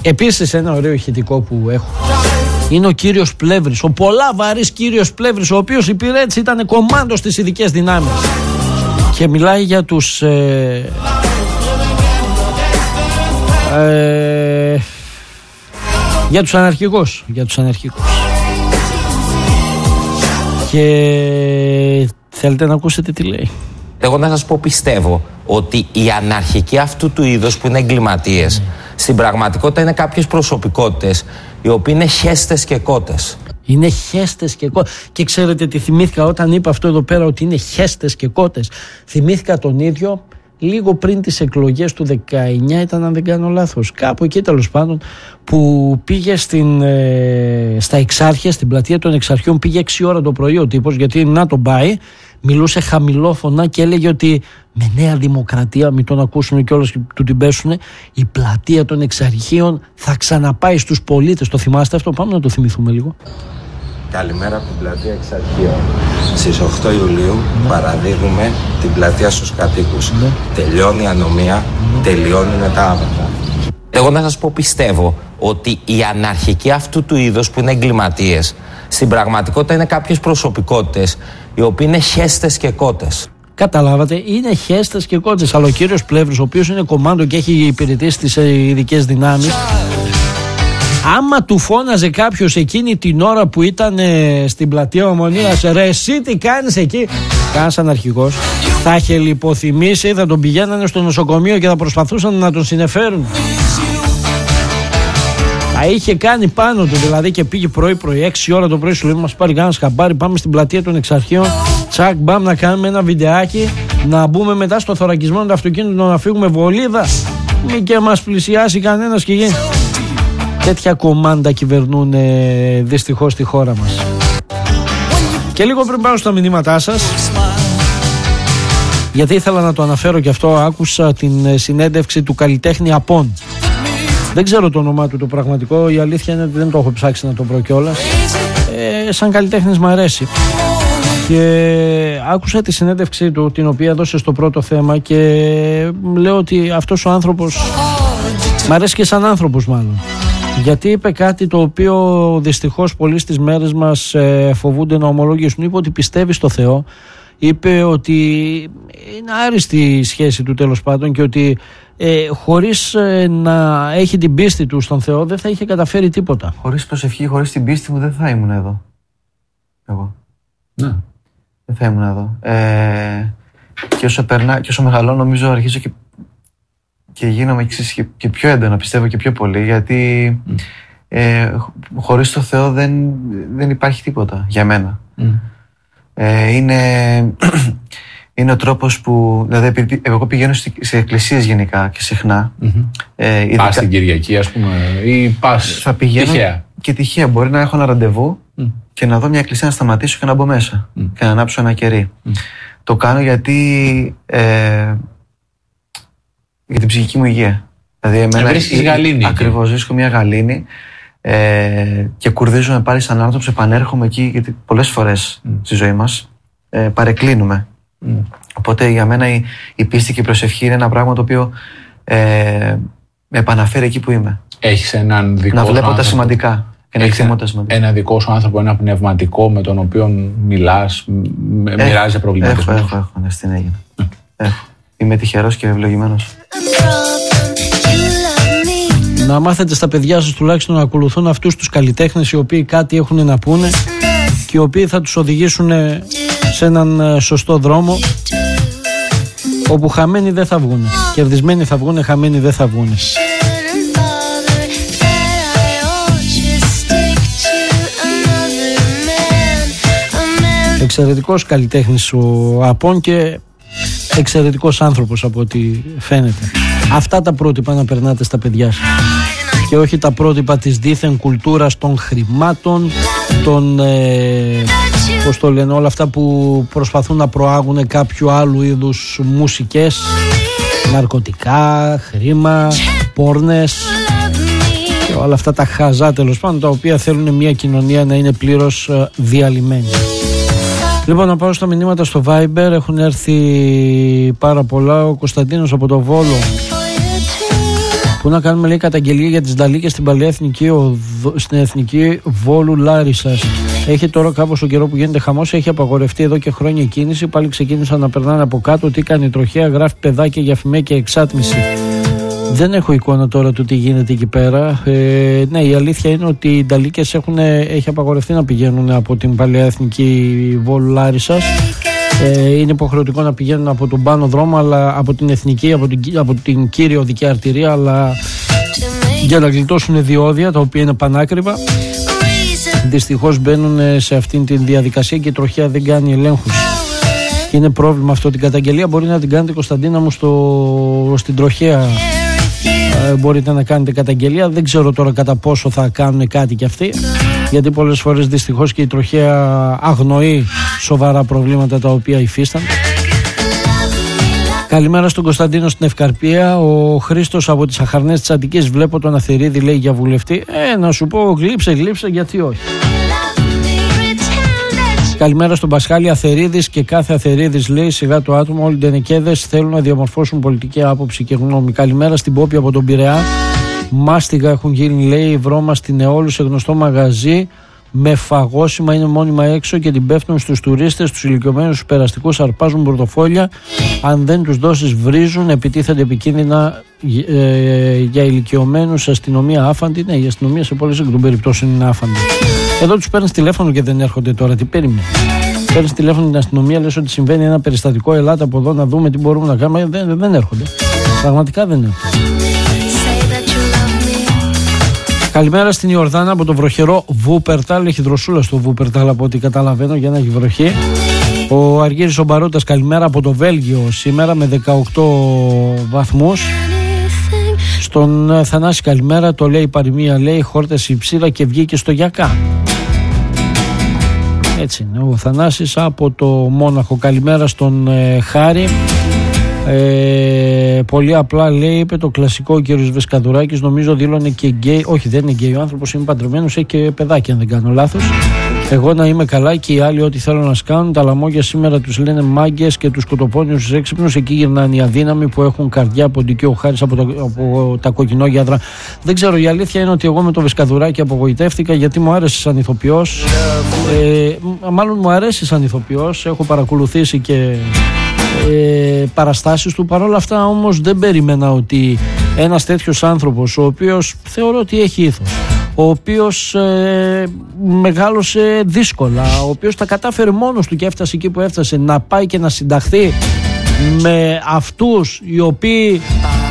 Επίσης ένα ωραίο ηχητικό που έχω είναι ο κύριος Πλεύρης, ο πολλά βαρύς κύριος Πλεύρης, ο οποίος υπηρέτησε, ήταν κομμάντο στις ειδικές δυνάμεις και μιλάει για τους για τους αναρχικούς, και θέλετε να ακούσετε τι λέει. Εγώ να σας πω, πιστεύω ότι οι αναρχικοί αυτού του είδους που είναι εγκληματίες στην πραγματικότητα είναι κάποιες προσωπικότητες οι οποίοι είναι χέστες και κότες. Είναι χέστες και κότες. Και ξέρετε τι θυμήθηκα όταν είπα αυτό εδώ πέρα, ότι είναι χέστες και κότες? Θυμήθηκα τον ίδιο λίγο πριν τις εκλογές του 19, ήταν, αν δεν κάνω λάθος, κάπου εκεί τέλος πάντων, που πήγε στα Εξάρχεια, στην πλατεία των Εξαρχείων, πήγε 6 ώρα το πρωί ο τύπος, γιατί να τον πάει, μιλούσε χαμηλόφωνα και έλεγε ότι με Νέα Δημοκρατία, μην τον ακούσουν κιόλας και του την πέσουνε, η πλατεία των Εξαρχείων θα ξαναπάει στους πολίτες. Το θυμάστε αυτό? Πάμε να το θυμηθούμε λίγο. Καλημέρα από την πλατεία Εξαρχείων. Στις 8 Ιουλίου παραδίδουμε την πλατεία στους κατοίκους. Τελειώνει η ανομία, τελειώνουν τα άβατα. Εγώ να σας πω, πιστεύω ότι οι αναρχικοί αυτού του είδους που είναι εγκληματίες στην πραγματικότητα είναι κάποιες προσωπικότητες οι οποίοι είναι χέστες και κότες. Καταλάβατε, είναι χέστες και κότες. Αλλά ο κύριος Πλεύρης, ο οποίος είναι κομμάντο και έχει υπηρετήσει τις ειδικές δυνάμεις, άμα του φώναζε κάποιος εκείνη την ώρα που ήταν στην πλατεία Ομονίας, ρε εσύ τι κάνεις εκεί, κάνεις αναρχικός, θα είχε λιποθυμήσει, θα τον πηγαίνανε στο νοσοκομείο και θα προσπαθούσαν να τον συνεφέρουν. Θα είχε κάνει πάνω του δηλαδή, και πήγε πρωί-πρωί, 6 ώρα το πρωί, σου λέει μας πάρει κανένας χαμπάρι, πάμε στην πλατεία των Εξαρχείων, τσακ μπαμ, να κάνουμε ένα βιντεάκι, να μπούμε μετά στο θωρακισμένο του αυτοκίνητο, να φύγουμε βολίδα, μη και μας πλησιάσει κανένας και γίνει. Τέτοια κομμάντα κυβερνούν δυστυχώς τη χώρα μας. Και λίγο πριν πάω στα μηνύματά σας, γιατί ήθελα να το αναφέρω και αυτό, άκουσα την συνέντευξη του καλλιτέχνη Απών. Δεν ξέρω το όνομά του το πραγματικό, η αλήθεια είναι ότι δεν το έχω ψάξει να το βρω κιόλας. Σαν καλλιτέχνης μ' αρέσει. Και άκουσα τη συνέντευξή του, την οποία έδωσε στο πρώτο θέμα, και λέω ότι αυτός ο άνθρωπος μ' αρέσει και σαν άνθρωπος μάλλον. Γιατί είπε κάτι το οποίο δυστυχώς πολλοί στις μέρες μας φοβούνται να ομολογήσουν. Είπε ότι πιστεύει στο Θεό, είπε ότι είναι άριστη η σχέση του τέλος πάντων και ότι χωρίς να έχει την πίστη του στον Θεό δεν θα είχε καταφέρει τίποτα. Χωρίς προσευχή, χωρίς την πίστη μου δεν θα ήμουν εδώ. Εγώ. Ναι. Δεν θα ήμουν εδώ. Και όσο περνά, και όσο μεγαλώνω, νομίζω αρχίζω και γίνομαι και πιο έντονα, πιστεύω, και πιο πολύ, γιατί χωρίς το Θεό δεν υπάρχει τίποτα για μένα. Είναι ο τρόπος που, δηλαδή, εγώ πηγαίνω σε εκκλησίες γενικά και συχνά. Πας την Κυριακή, ας πούμε, ή πας θα πηγαίνω τυχαία? Και τυχαία, μπορεί να έχω ένα ραντεβού και να δω μια εκκλησία, να σταματήσω και να μπω μέσα και να ανάψω ένα κερί. Το κάνω γιατί για την ψυχική μου υγεία. Δηλαδή, βρίσκεις γαλήνη. Ακριβώς, βρίσκω μια γαλήνη και κουρδίζομαι πάλι σαν άνθρωπος, επανέρχομαι εκεί, γιατί πολλές φορές στη ζωή μας παρεκκλίνουμε. Οπότε για μένα η πίστη και η προσευχή είναι ένα πράγμα το οποίο με επαναφέρει εκεί που είμαι. Έχεις έναν δικό να βλέπω άνθρωπο, τα σημαντικά και να εκτιμώ τα σημαντικά. Ένα δικό σου άνθρωπο, ένα πνευματικό με τον οποίο μιλάς, μοιράζεσαι προβληματισμούς? Έχω, ναι, στην Αίγυπτο. Είμαι τυχερός και ευλογημένος. Να μάθετε στα παιδιά σας τουλάχιστον να ακολουθούν αυτούς τους καλλιτέχνες οι οποίοι κάτι έχουν να πούνε και οι οποίοι θα τους οδηγήσουν σε έναν σωστό δρόμο, όπου χαμένοι δεν θα βγουν. Κερδισμένοι θα βγουν, χαμένοι δεν θα βγουν. Εξαιρετικός καλλιτέχνης ο Απών και εξαιρετικός άνθρωπος από ό,τι φαίνεται. Αυτά τα πρότυπα να περνάτε στα παιδιά σας και όχι τα πρότυπα της δίθεν κουλτούρας των χρημάτων, των πώς το λένε, όλα αυτά που προσπαθούν να προάγουν κάποιο άλλου είδους μουσικές, ναρκωτικά, χρήμα, πόρνες και όλα αυτά τα χαζά τέλος πάντων, τα οποία θέλουν μια κοινωνία να είναι πλήρως διαλυμένη. Λοιπόν, να πάω στα μηνύματα στο Viber. Έχουν έρθει πάρα πολλά. Ο Κωνσταντίνος από το Βόλο Πού να κάνουμε, λέει, καταγγελία για τις νταλίκες στην παλαιά στην εθνική Βόλου Λάρισσας. Έχει τώρα κάπως ο καιρό που γίνεται χαμός, έχει απαγορευτεί εδώ και χρόνια η κίνηση. Πάλι ξεκίνησαν να περνάνε από κάτω. Τι κάνει η τροχέα, γράφει παιδάκια για φημέ και εξάτμιση. Δεν έχω εικόνα τώρα του τι γίνεται εκεί πέρα. Ναι, η αλήθεια είναι ότι οι νταλίκες έχει απαγορευτεί να πηγαίνουν από την παλαιά εθνική Βόλου Λάρισσας. Είναι υποχρεωτικό να πηγαίνουν από τον πάνω δρόμο, αλλά από την εθνική, από την κύριο οδική αρτηρία, αλλά για να γλιτώσουν διόδια τα οποία είναι πανάκριβα. Δυστυχώς μπαίνουν σε αυτήν τη διαδικασία και η τροχέα δεν κάνει ελέγχους. Είναι πρόβλημα αυτό. Την καταγγελία μπορεί να την κάνετε, Κωνσταντίνα μου, στην τροχέα. Μπορείτε να κάνετε καταγγελία. Δεν ξέρω τώρα κατά πόσο θα κάνουν κάτι κι αυτοί, γιατί πολλές φορές δυστυχώς και η τροχέα αγνοεί σοβαρά προβλήματα τα οποία υφίστανται. Καλημέρα στον Κωνσταντίνο στην Ευκαρπία. Ο Χρήστος από τις Αχαρνές της Αττικής. Βλέπω τον Αθερίδη, λέει, για βουλευτή. Να σου πω, γλύψε, γιατί όχι. Καλημέρα στον Πασχάλη. Αθερίδης και κάθε Αθερίδης, λέει, σιγά το άτομο. Όλοι οι ντενεκέδες θέλουν να διαμορφώσουν πολιτική άποψη και γνώμη. Καλημέρα στην Πόπη από τον Πειραιά. Μάστιγα έχουν γίνει, λέει, βρώμα στην Εόλου σε γνωστό μαγαζί. Με φαγόσιμα, είναι μόνιμα έξω και την πέφτουν στους τουρίστες, στους ηλικιωμένους, στους περαστικούς, αρπάζουν πορτοφόλια. Αν δεν τους δώσεις, βρίζουν, επιτίθενται επικίνδυνα για ηλικιωμένους. Αστυνομία άφαντη. Ναι, η αστυνομία σε πολλές εκ των περιπτώσεων είναι άφαντη. Εδώ τους παίρνεις τηλέφωνο και δεν έρχονται τώρα. Τι περίμενε? Παίρνεις τηλέφωνο την αστυνομία, λες ότι συμβαίνει ένα περιστατικό, ελάτε από εδώ να δούμε τι μπορούμε να κάνουμε. Δεν έρχονται. Πραγματικά δεν έρχονται. Καλημέρα στην Ιορδάνα από το βροχερό Βούπερταλ. Έχει δροσούλα στο Βούπερταλ από ό,τι καταλαβαίνω, για να έχει βροχή. Ο Αργύρης ο Μπαρούτας, καλημέρα από το Βέλγιο σήμερα με 18 βαθμούς. Στον Θανάση καλημέρα, το λέει παροιμία, λέει, χόρτασε η ψήρα και βγήκε στο γιακά. Έτσι είναι ο Θανάσης από το Μόναχο. Καλημέρα στον Χάρη. Πολύ απλά, λέει, είπε το κλασικό ο κύριος Βεσκαδουράκης. Νομίζω δήλωνε και γκέι. Όχι, δεν είναι γκέι ο άνθρωπος, είναι παντρεμένος, έχει και παιδάκι, αν δεν κάνω λάθος. Εγώ να είμαι καλά και οι άλλοι ό,τι θέλουν να σκάνουν. Τα λαμόγια σήμερα τους λένε μάγκες και τους σκοτοπώνιους τους έξυπνους. Εκεί γυρνάνε οι αδύναμοι που έχουν καρδιά, ποντική ο Χάρης από τα κοκκινόγιαδρα. Δεν ξέρω, η αλήθεια είναι ότι εγώ με το Βεσκαδουράκη απογοητεύτηκα, γιατί μου άρεσε σαν ηθοποιός. Μάλλον μου αρέσει σαν ηθοποιός. Έχω παρακολουθήσει και παραστάσεις του. Παρ' όλα αυτά όμως δεν περίμενα ότι ένας τέτοιος άνθρωπος, ο οποίος θεωρώ ότι έχει ήθος, ο οποίος μεγάλωσε δύσκολα, ο οποίος τα κατάφερε μόνος του και έφτασε εκεί που έφτασε, να πάει και να συνταχθεί με αυτούς οι οποίοι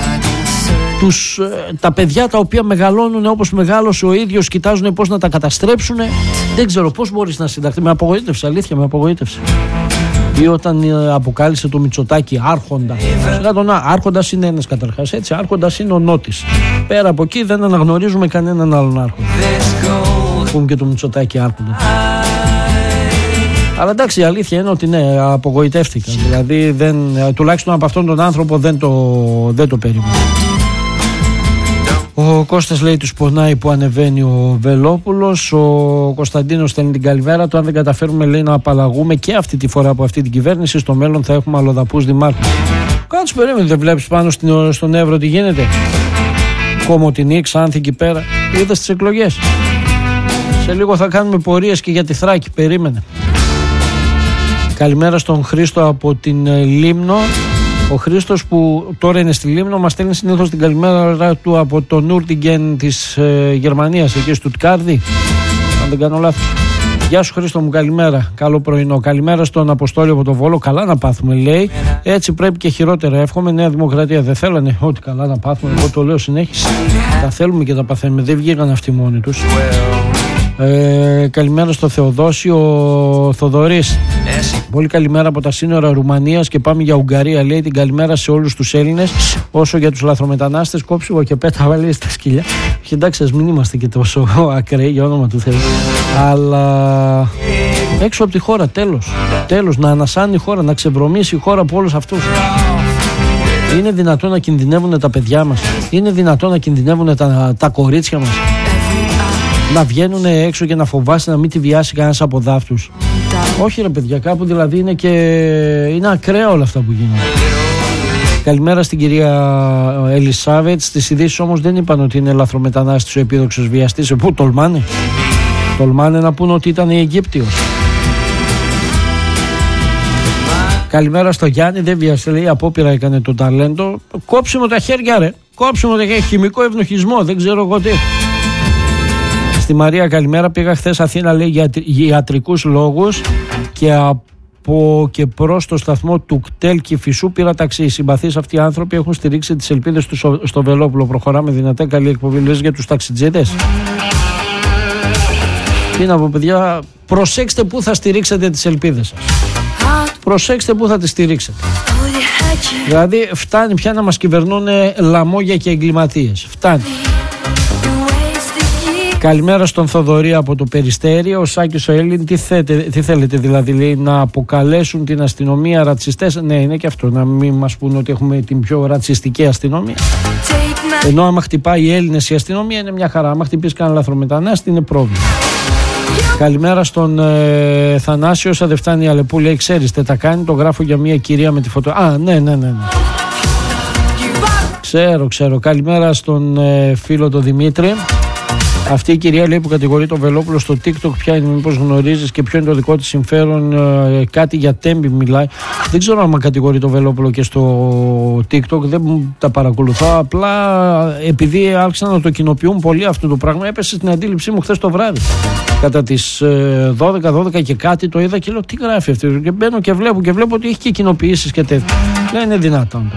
τα παιδιά τα οποία μεγαλώνουν όπως μεγάλωσε ο ίδιος, κοιτάζουν πώς να τα καταστρέψουν. Δεν ξέρω πώς μπορείς να συνταχθεί. Με απογοήτευσε, αλήθεια, με απογοήτευσε. Ή όταν αποκάλυψε το Μητσοτάκη άρχοντα. Άρχοντας είναι ένας καταρχάς, έτσι. Άρχοντας είναι ο Νότης. Πέρα από εκεί δεν αναγνωρίζουμε κανέναν άλλον άρχοντα. Πούμε και το Μητσοτάκη άρχοντα. Αλλά εντάξει, η αλήθεια είναι ότι ναι, απογοητεύτηκα. Δηλαδή τουλάχιστον από αυτόν τον άνθρωπο δεν το περίμενα. Ο Κώστας, λέει, τους πονάει που ανεβαίνει ο Βελόπουλος. Ο Κωνσταντίνος στέλνει την καλημέρα του. Αν δεν καταφέρουμε, λέει, να απαλλαγούμε και αυτή τη φορά από αυτή την κυβέρνηση, στο μέλλον θα έχουμε αλλοδαπούς δημάρχους. Κάτσε, περίμενε, δεν βλέπεις πάνω στον Εύρο τι γίνεται? Κομοτηνή, Ξάνθη εκεί πέρα. Είδες τις εκλογές? Σε λίγο θα κάνουμε πορείες και για τη Θράκη. Περίμενε. Καλημέρα στον Χρήστο από την Λίμνο. Ο Χρήστος που τώρα είναι στη Λίμνο μας στέλνει συνήθως την καλημέρα του από το Νουρτιγκεν της Γερμανίας, εκεί στο Τκάρδι, αν δεν κάνω λάθος. Γεια σου Χρήστο μου, καλημέρα, καλό πρωινό. Καλημέρα στον Αποστόλιο από το Βόλο. Καλά να πάθουμε, λέει. Έτσι πρέπει και χειρότερα. Εύχομαι. Νέα Δημοκρατία δεν θέλανε ότι καλά να πάθουμε. Εγώ το λέω συνέχιση. Τα θέλουμε και τα παθαίνουμε. Δεν βγήκαν αυτοί μόνοι τους. Καλημέρα στο Θεοδόσιο Θοδωρής. Πολύ καλημέρα από τα σύνορα Ρουμανίας και πάμε για Ουγγαρία, λέει. Την καλημέρα σε όλους τους Έλληνες. Όσο για τους λαθρομετανάστες, κόψιμο και πέτα, λέει, στα σκυλιά. Και εντάξει, ας μην είμαστε και τόσο ακραίοι, για όνομα του Θεού. Αλλά έξω από τη χώρα, τέλος, να ανασάνει η χώρα, να ξεβρωμίσει η χώρα από όλους αυτούς. Είναι δυνατόν να κινδυνεύουν τα παιδιά μας? Είναι δυνατόν να κινδυνεύουν τα κορίτσια μας? Να βγαίνουν έξω και να φοβάσαι να μην τη βιάσει κανένας από δάφτους? Όχι ρε παιδιά, κάπου δηλαδή είναι ακραία όλα αυτά που γίνονται. Καλημέρα στην κυρία Ελισάβετ. Στις ειδήσεις όμως δεν είπαν ότι είναι λαθρομετανάστης ο επίδοξος βιαστής. Πού τολμάνε? Τολμάνε να πούνε ότι ήταν η Αιγύπτιος. Καλημέρα στο Γιάννη. Δεν βιαστεί, λέει, απόπειρα έκανε το ταλέντο. Κόψιμο τα χέρια, ρε. Κόψιμο τα χέρια. Χημικό ευνοχισμό. Δεν ξέρω εγώ τι. Στη Μαρία, καλημέρα. Πήγα χθες Αθήνα, λέει, για ιατρικούς λόγους και από και προς το σταθμό του κτέλ Κηφισού πήρα ταξί. Οι συμπαθείς αυτοί οι άνθρωποι έχουν στηρίξει τις ελπίδες τους στο Βελόπουλο. Προχωράμε δυνατά. Καλή εκπομπή, λες, για τους ταξιτζίδες. Τι να πω, παιδιά, προσέξτε πού θα στηρίξετε τις ελπίδες σας. Προσέξτε πού θα τις στηρίξετε. Δηλαδή φτάνει πια να μας κυβερνούν λαμόγια και εγκληματίες. Φτάνει. Καλημέρα στον Θοδωρή από το Περιστέρι. Ο Σάκης ο Έλλην, τι θέλετε δηλαδή, λέει, να αποκαλέσουν την αστυνομία ρατσιστές? Ναι, είναι και αυτό, να μην μας πούνε ότι έχουμε την πιο ρατσιστική αστυνομία. Ενώ άμα χτυπάει οι Έλληνες η αστυνομία είναι μια χαρά. Άμα χτυπήσει κανένα λαθρομετανάστη είναι πρόβλημα. Καλημέρα στον Θανάσιο. Όσα δεν φτάνει η Αλεπού, λέει, ξέρεις τι τα κάνει? Το γράφω για μια κυρία με τη φωτο. Α, ναι. Ξέρω. Καλημέρα στον φίλο τον Δημήτρη. Αυτή η κυρία, λέει, που κατηγορεί τον Βελόπουλο στο TikTok, ποια είναι, μήπως γνωρίζεις και ποιο είναι το δικό της συμφέρον? Κάτι για τέμπη μιλάει. Δεν ξέρω αν κατηγορεί τον Βελόπουλο και στο TikTok, δεν τα παρακολουθώ. Απλά επειδή άρχισαν να το κοινοποιούν πολύ αυτό το πράγμα, έπεσε στην αντίληψή μου χθες το βράδυ. Κατά τις 12 και κάτι το είδα και λέω, τι γράφει αυτή? Και μπαίνω και βλέπω ότι έχει και κοινοποιήσεις και τέτοια. Λέει, είναι δυνατόν.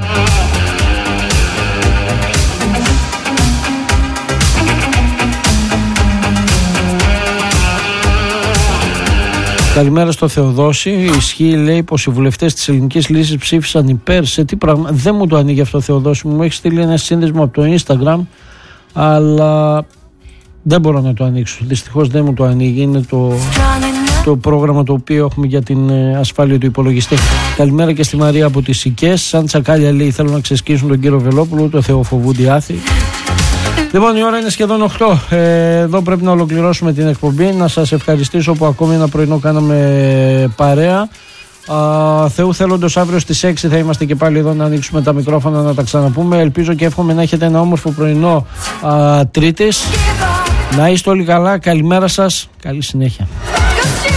Καλημέρα στο Θεοδόση. Ισχύει, λέει, πως οι βουλευτές της Ελληνικής Λύσης ψήφισαν υπέρ? Σε τι πράγμα? Δεν μου το ανοίγει αυτό, Θεοδόση. Μου έχει στείλει ένα σύνδεσμο από το Instagram, αλλά δεν μπορώ να το ανοίξω. Δυστυχώς δεν μου το ανοίγει. Είναι το πρόγραμμα το οποίο έχουμε για την ασφάλεια του υπολογιστή. Καλημέρα και στη Μαρία από τις Σικές. Σαν τσακάλια, λέει, θέλουν να ξεσκίσουν τον κύριο Βελόπουλο. Το θεοφοβούνται οι άθλοι. Λοιπόν, η ώρα είναι σχεδόν 8. Εδώ πρέπει να ολοκληρώσουμε την εκπομπή. Να σας ευχαριστήσω που ακόμη ένα πρωινό κάναμε παρέα. Θεού θέλοντος, αύριο στις 6 θα είμαστε και πάλι εδώ να ανοίξουμε τα μικρόφωνα, να τα ξαναπούμε. Ελπίζω και εύχομαι να έχετε ένα όμορφο πρωινό Τρίτης. Να είστε όλοι καλά. Καλημέρα σας. Καλή συνέχεια.